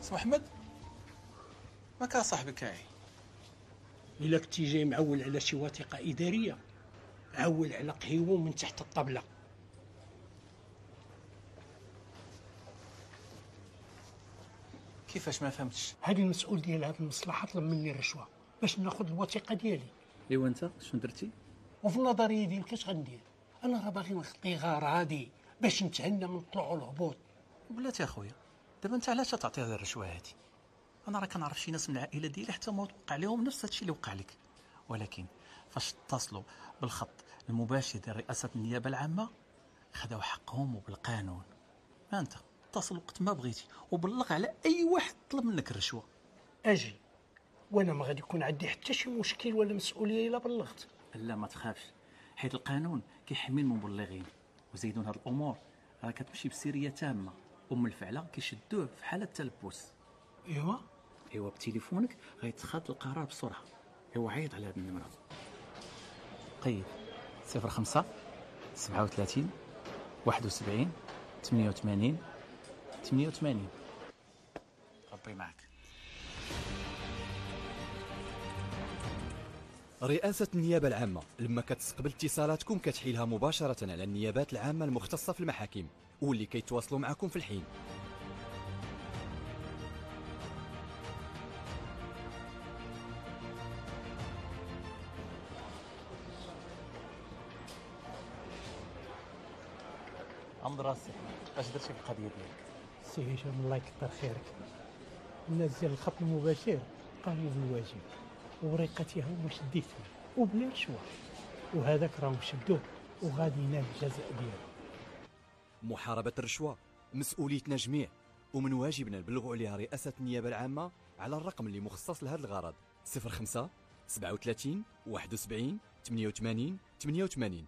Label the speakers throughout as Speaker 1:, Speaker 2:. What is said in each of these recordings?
Speaker 1: سي محمد، ما كان صاحبي كاعي.
Speaker 2: إلا كنتي جاي معول على شي وثيقة إدارية، عول على قهيوه من تحت الطبلة.
Speaker 1: كيفاش؟ ما فهمتش.
Speaker 2: هذه المسؤول ديال هذه المصلحة طلب مني الرشوة باش ناخذ الوثيقة ديالي.
Speaker 3: ايوا انت شنو درتي؟
Speaker 2: وفي النظرية ديالك اش غندير؟ انا راه باغي نخطي غير هادي باش نتهنى من الطلوع والهبوط.
Speaker 1: بلاتي اخويا، دابا انت علاش تعطي هذه الرشوه هذه؟ انا راه كنعرف شي ناس من العائله ديالي حتى ما وقع لهم نفس هادشي اللي وقع لك، ولكن فاش اتصلوا بالخط المباشر ديال رئاسه النيابه العامه خداو حقهم وبالقانون. ما انت اتصل وقت ما بغيتي وبلغ على اي واحد طلب منك الرشوه.
Speaker 2: اجي وانا ما غادي يكون عندي حتى شي مشكل ولا مسؤوليه الا بلغت.
Speaker 3: لا ما تخافش، حيت القانون كيحمي المبلغين، وزيدون هاد الامور راه كتمشي بسريه تامه، ام الفعله كيشدوه في حاله التلبس. ايوا بتليفونك غيتخذ القرار بسرعه. ايوا عيط على هاد النمره، قيد 05 37 71 88 88.
Speaker 1: ربي معك.
Speaker 4: رئاسة النيابة العامة لما كتستقبل اتصالاتكم كتحيلها مباشرة على النيابات العامة المختصة في المحاكم واللي كيتواصلوا معكم في الحين.
Speaker 1: عمد راسي، اش درتي في القضيه ديالك؟
Speaker 2: سي هشام الله يكثر خيرك، الناس ديال الخط المباشر قاموا بالواجب ورقتها هما شديتها وبلا رشوه، وهذاك راهم شدوه وغادي ينال الجزاء ديالو.
Speaker 4: محاربة الرشوة مسؤوليتنا جميع، ومن واجبنا نبلغوا عليها رئاسة النيابة العامة على الرقم اللي مخصص لهذا الغرض 05 37 71 88 88.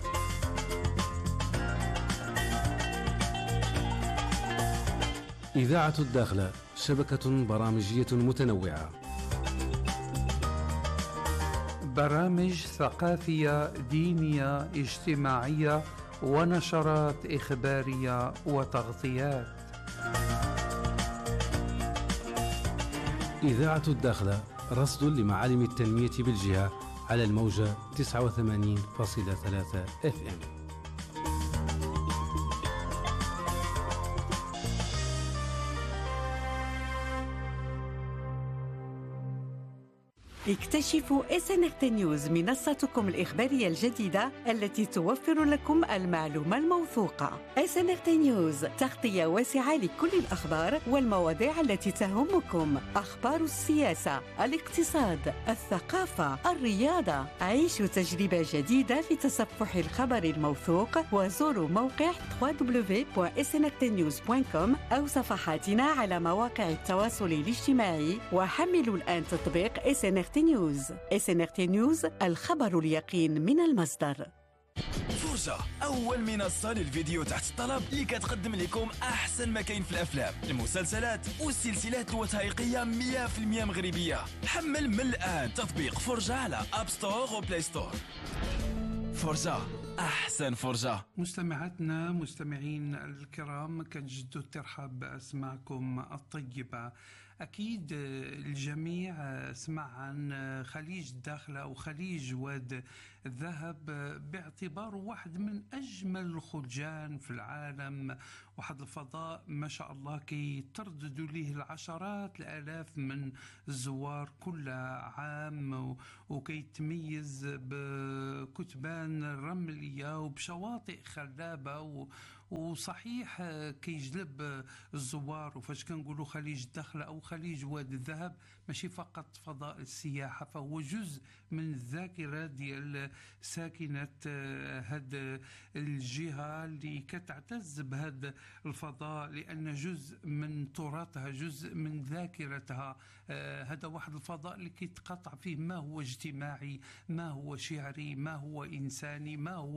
Speaker 5: إذاعة الداخلة، شبكة برامجية متنوعة،
Speaker 6: برامج ثقافية، دينية، اجتماعية، ونشرات إخبارية وتغطيات.
Speaker 5: إذاعة الداخلة، رصد لمعالم التنمية بالجهة على الموجة 89.3 FM.
Speaker 7: اكتشفوا SNRT نيوز، منصتكم الإخبارية الجديدة التي توفر لكم المعلومة الموثوقة. SNRT نيوز، تغطية واسعة لكل الأخبار والمواضيع التي تهمكم، أخبار السياسة، الاقتصاد، الثقافة، الرياضة. عيشوا تجربة جديدة في تصفح الخبر الموثوق، وزوروا موقع www.snrtnews.com أو صفحاتنا على مواقع التواصل الاجتماعي، وحملوا الآن تطبيق SNRT نيوز. SNRT نيوز، الخبر اليقين من المصدر.
Speaker 8: فرجة، أول منصة للفيديو تحت الطلب اللي كتقدم لكم أحسن ما كاين في الأفلام، المسلسلات والسلسلات الوثائقية 100% مغربية. حمل من الآن تطبيق فرجة على أب ستور وبلاي ستور. فرجة، أحسن فرجة.
Speaker 6: مستمعاتنا مستمعين الكرام، كنجدوا الترحاب بأسماعكم الطيبة. أكيد الجميع سمع عن خليج الداخلة وخليج واد الذهب باعتباره واحد من أجمل الخلجان في العالم، واحد الفضاء ما شاء الله كيترددوا ليه العشرات الآلاف من الزوار كل عام، وكيتميز بكتبان رملية وبشواطئ خلابة، وصحيح كيجلب الزوار. وفاش كنقولوا خليج الداخلة أو خليج واد الذهب ماشي فقط فضاء السياحة، فهو جزء من الذاكرة ديال ساكنة هاد الجهة اللي كتعتز بهذا الفضاء، لأن جزء من تراثها، جزء من ذاكرتها. هذا واحد الفضاء اللي كيتقطع فيه ما هو اجتماعي، ما هو شعري، ما هو إنساني، ما هو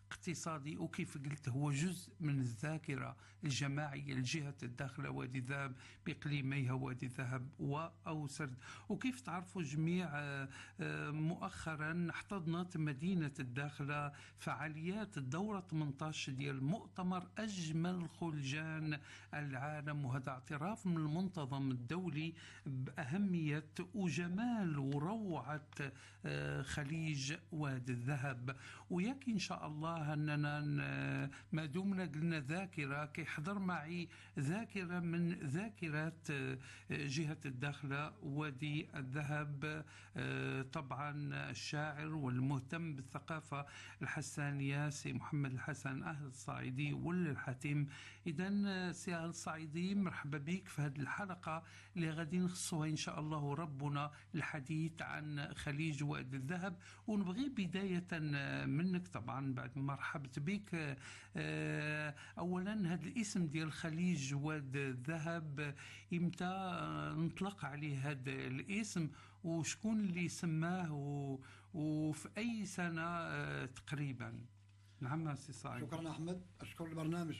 Speaker 6: اقتصادي، وكيف قلت هو جزء من الذاكرة الجماعية لجهة الداخلة وادي الذهب بإقليميها وادي الذهب أو سرد. وكيف تعرفوا جميع مؤخرا احتضنت مدينة الداخلة فعاليات الدورة 18 ديال مؤتمر أجمل خلجان العالم، وهذا اعتراف من المنتظم الدولي بأهمية وجمال وروعة خليج وادي الذهب. وياك إن شاء الله أننا ما دمنا قلنا ذاكرة كيحضر معي ذاكرة من ذاكرات جهة الداخلة وادي الذهب، طبعا الشاعر والمهتم بالثقافة الحسانية سي محمد الحسن أهل الصعيدي ولا الحاتم. إذا سي أهل الصعيدي مرحبا بك في هذه الحلقة اللي غادي نخصوها إن شاء الله ربنا الحديث عن خليج وادي الذهب. ونبغي بداية منك طبعا بعد ما رحبت بك، أولا هذا الاسم ديال خليج وادي الذهب إمتى نطلق عليه هذا الاسم، وشكون اللي سماه وفي أي سنة تقريبا؟ نعم سي صاعد.
Speaker 9: شكرا أحمد، أشكر البرنامج.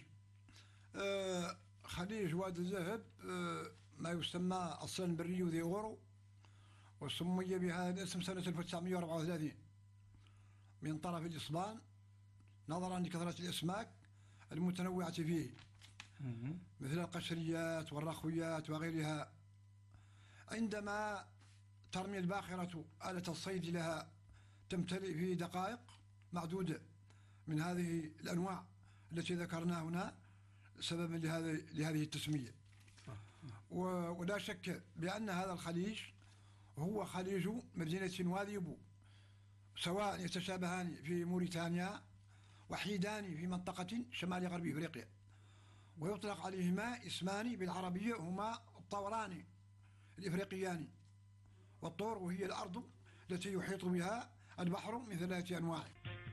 Speaker 9: خليج وادي الذهب ما يسمى أصلا بريو ذي غورو، وسمي بهذا الاسم سنة 1934 من طرف الإسبان نظرا لكثرة الأسماك المتنوعة فيه مثل القشريات والرخويات وغيرها. عندما ترمي الباخرة آلة الصيد لها تمتلئ في دقائق معدودة من هذه الأنواع التي ذكرناها هنا سببا لهذه التسمية. ولا شك بأن هذا الخليج هو خليج مدينة وادي بو، سواء يتشابهان في موريتانيا وحيدان في منطقة شمال غرب إفريقيا، ويطلق عليهما اسمان بالعربية هما الطوران الإفريقيان. والطور وهي الأرض التي يحيط بها البحر من 3 أنواع.